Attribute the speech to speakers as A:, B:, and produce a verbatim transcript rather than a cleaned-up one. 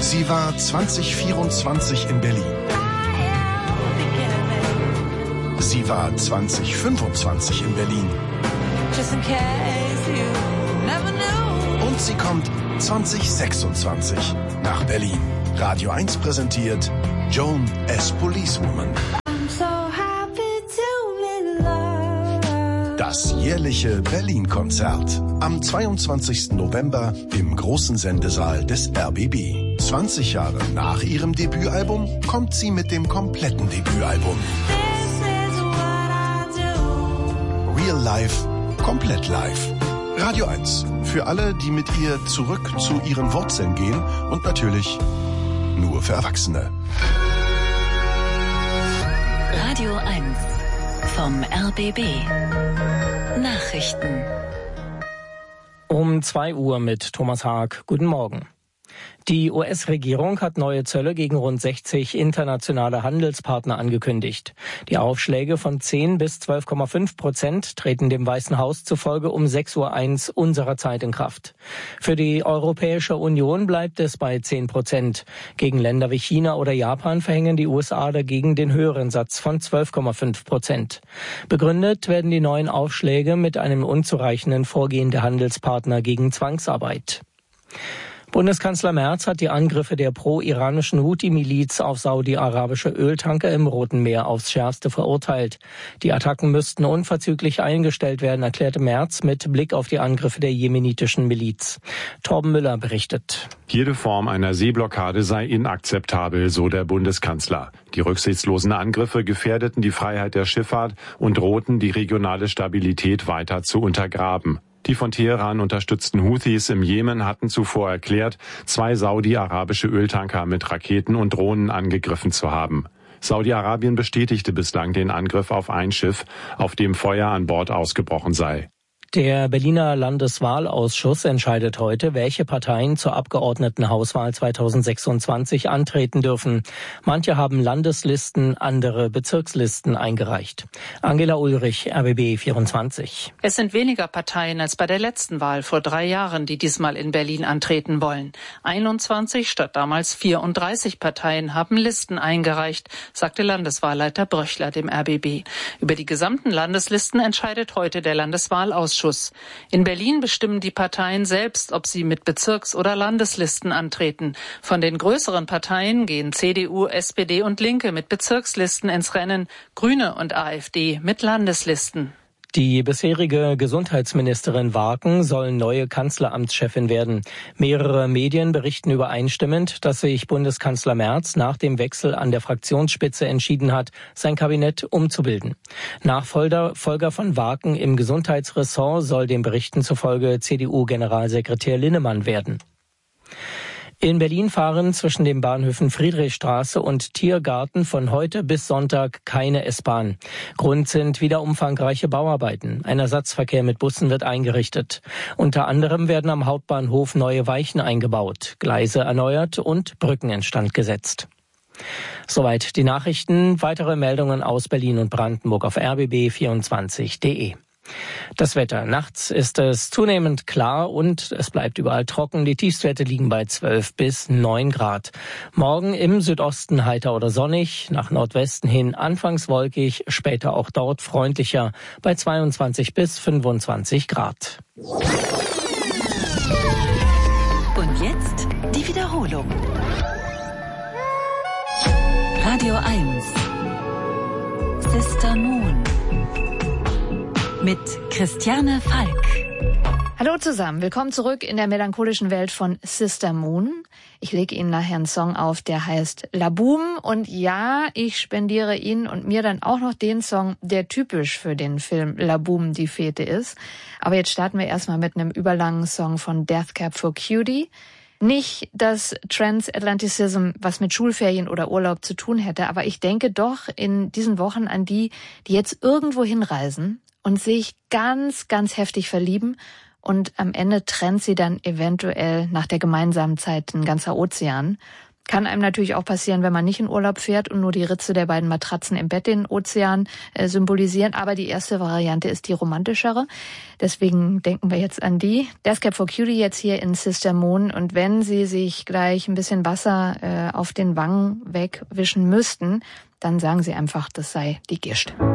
A: Sie war zwanzig vierundzwanzig in Berlin. Sie war zwanzig fünfundzwanzig in Berlin. Und sie kommt zwanzig sechsundzwanzig nach Berlin. Radio eins präsentiert Joan as Policewoman. Das jährliche Berlin-Konzert. Am zweiundzwanzigsten November im großen Sendesaal des R B B. zwanzig Jahre nach ihrem Debütalbum kommt sie mit dem kompletten Debütalbum. Real Life, komplett live. Radio eins. Für alle, die mit ihr zurück zu ihren Wurzeln gehen und natürlich nur für Erwachsene.
B: Radio eins vom R B B. Nachrichten.
C: Um zwei Uhr mit Thomas Haag. Guten Morgen. Die U S-Regierung hat neue Zölle gegen rund sechzig internationale Handelspartner angekündigt. Die Aufschläge von zehn bis zwölf Komma fünf Prozent treten dem Weißen Haus zufolge um sechs Uhr eins unserer Zeit in Kraft. Für die Europäische Union bleibt es bei zehn Prozent. Gegen Länder wie China oder Japan verhängen die U S A dagegen den höheren Satz von zwölf Komma fünf Prozent. Begründet werden die neuen Aufschläge mit einem unzureichenden Vorgehen der Handelspartner gegen Zwangsarbeit. Bundeskanzler Merz hat die Angriffe der pro-iranischen Houthi-Miliz auf saudi-arabische Öltanker im Roten Meer aufs Schärfste verurteilt. Die Attacken müssten unverzüglich eingestellt werden, erklärte Merz mit Blick auf die Angriffe der jemenitischen Miliz. Torben Müller berichtet.
D: Jede Form einer Seeblockade sei inakzeptabel, so der Bundeskanzler. Die rücksichtslosen Angriffe gefährdeten die Freiheit der Schifffahrt und drohten, die regionale Stabilität weiter zu untergraben. Die von Teheran unterstützten Houthis im Jemen hatten zuvor erklärt, zwei saudi-arabische Öltanker mit Raketen und Drohnen angegriffen zu haben. Saudi-Arabien bestätigte bislang den Angriff auf ein Schiff, auf dem Feuer an Bord ausgebrochen sei.
C: Der Berliner Landeswahlausschuss entscheidet heute, welche Parteien zur Abgeordnetenhauswahl zweitausendsechsundzwanzig antreten dürfen. Manche haben Landeslisten, andere Bezirkslisten eingereicht. Angela Ulrich, R B B vierundzwanzig.
E: Es sind weniger Parteien als bei der letzten Wahl vor drei Jahren, die diesmal in Berlin antreten wollen. einundzwanzig statt damals vierunddreißig Parteien haben Listen eingereicht, sagte Landeswahlleiter Bröchler dem R B B. Über die gesamten Landeslisten entscheidet heute der Landeswahlausschuss. In Berlin bestimmen die Parteien selbst, ob sie mit Bezirks- oder Landeslisten antreten. Von den größeren Parteien gehen C D U, S P D und Linke mit Bezirkslisten ins Rennen, Grüne und AfD mit Landeslisten.
C: Die bisherige Gesundheitsministerin Warken soll neue Kanzleramtschefin werden. Mehrere Medien berichten übereinstimmend, dass sich Bundeskanzler Merz nach dem Wechsel an der Fraktionsspitze entschieden hat, sein Kabinett umzubilden. Nachfolger Folger von Warken im Gesundheitsressort soll den Berichten zufolge C D U-Generalsekretär Linnemann werden. In Berlin fahren zwischen den Bahnhöfen Friedrichstraße und Tiergarten von heute bis Sonntag keine S-Bahn. Grund sind wieder umfangreiche Bauarbeiten. Ein Ersatzverkehr mit Bussen wird eingerichtet. Unter anderem werden am Hauptbahnhof neue Weichen eingebaut, Gleise erneuert und Brücken instand gesetzt. Soweit die Nachrichten. Weitere Meldungen aus Berlin und Brandenburg auf r b b vierundzwanzig punkt d e. Das Wetter. Nachts ist es zunehmend klar und es bleibt überall trocken. Die Tiefstwerte liegen bei zwölf bis neun Grad. Morgen im Südosten heiter oder sonnig, nach Nordwesten hin anfangs wolkig, später auch dort freundlicher bei zweiundzwanzig bis fünfundzwanzig Grad.
B: Und jetzt die Wiederholung. Radio eins. Sister Moon. Mit Christiane Falk.
F: Hallo zusammen, willkommen zurück in der melancholischen Welt von Sister Moon. Ich lege Ihnen nachher einen Song auf, der heißt La Boum. Und ja, ich spendiere Ihnen und mir dann auch noch den Song, der typisch für den Film La Boum, die Fete ist. Aber jetzt starten wir erstmal mit einem überlangen Song von Death Cab for Cutie. Nicht, dass Transatlanticism was mit Schulferien oder Urlaub zu tun hätte, aber ich denke doch in diesen Wochen an die, die jetzt irgendwo hinreisen und sich ganz, ganz heftig verlieben und am Ende trennt sie dann eventuell nach der gemeinsamen Zeit ein ganzer Ozean. Kann einem natürlich auch passieren, wenn man nicht in Urlaub fährt und nur die Ritze der beiden Matratzen im Bett den Ozean äh, symbolisieren. Aber die erste Variante ist die romantischere. Deswegen denken wir jetzt an die. Deathcap for Cutie jetzt hier in Sister Moon. Und wenn Sie sich gleich ein bisschen Wasser äh, auf den Wangen wegwischen müssten, dann sagen Sie einfach, das sei die Gischt.